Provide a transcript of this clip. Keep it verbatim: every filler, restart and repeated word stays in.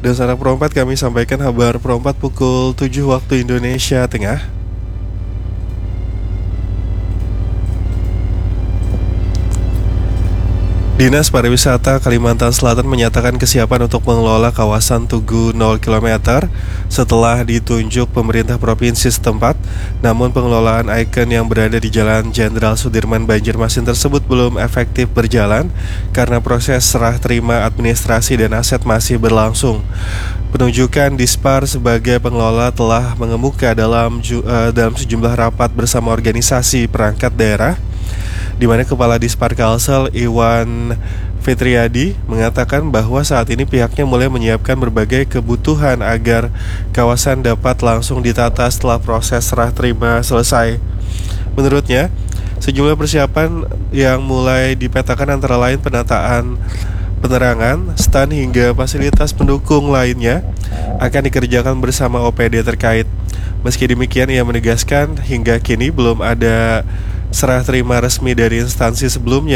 Dan Sanak Pro empat kami sampaikan kabar Pro empat pukul tujuh waktu Indonesia Tengah. Dinas Pariwisata Kalimantan Selatan menyatakan kesiapan untuk mengelola kawasan Tugu nol kilometer setelah ditunjuk pemerintah provinsi setempat. Namun pengelolaan ikon yang berada di Jalan Jenderal Sudirman Banjarmasin tersebut belum efektif berjalan karena proses serah terima administrasi dan aset masih berlangsung. Penunjukan Dispar sebagai pengelola telah mengemuka dalam ju, uh, dalam sejumlah rapat bersama organisasi perangkat daerah, di mana Kepala Dispar Kalsel Iwan Fitriadi mengatakan bahwa saat ini pihaknya mulai menyiapkan berbagai kebutuhan agar kawasan dapat langsung ditata setelah proses serah terima selesai. Menurutnya, sejumlah persiapan yang mulai dipetakan antara lain penataan penerangan, stan hingga fasilitas pendukung lainnya akan dikerjakan bersama O P D terkait. Meski demikian, ia menegaskan hingga kini belum ada serah terima resmi dari instansi sebelumnya